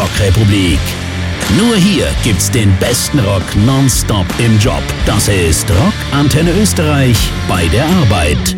Rockrepublik. Nur hier gibt's den besten Rock nonstop im Job. Das ist Rock Antenne Österreich bei der Arbeit.